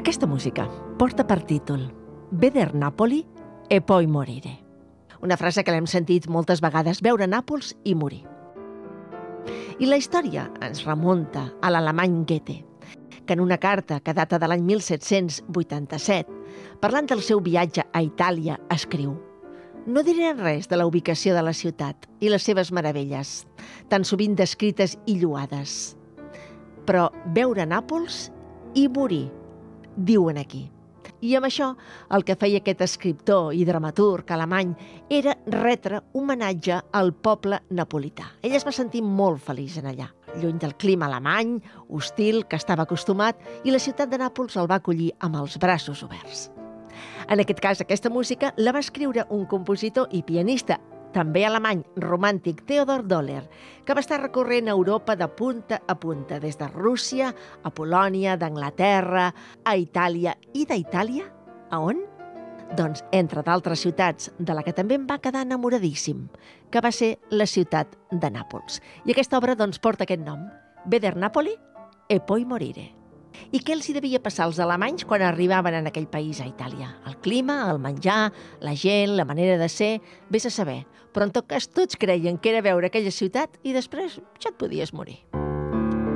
Aquesta música porta per títol Veder Napoli e poi morire. Una frase que l'hem sentit moltes vegades, veure Nàpols i morir. I la història ens remunta a l'alemany Goethe, que en una carta que data de l'any 1787, parlant del seu viatge a Itàlia, escriu: «No diré res de la ubicació de la ciutat i les seves meravelles, tan sovint descrites i lloades. Però veure Nàpols i morir», diuen aquí. I amb això, el que feia aquest escriptor i dramaturg alemany era retre homenatge al poble napolità. Ell es va sentir molt feliç en allà, lluny del clima alemany, hostil, que estava acostumat, i la ciutat de Nàpols el va acollir amb els braços oberts. En aquest cas, aquesta música la va escriure un compositor i pianista, també alemany, romàntic, Theodor Doller, que va estar recorrent Europa de punta a punta, des de Rússia a Polònia, d'Anglaterra, a Itàlia. I d'Itàlia, a on? Doncs entre d'altres ciutats, de la que també em va quedar enamoradíssim, que va ser la ciutat de Nàpols. I aquesta obra doncs porta aquest nom, Veder Napoli e poi morire. I què els hi devia passar als alemanys quan arribaven en aquell país a Itàlia? El clima, el menjar, la gent, la manera de ser, vés a saber. Però en tot cas tots creien que era veure aquella ciutat i després ja et podies morir.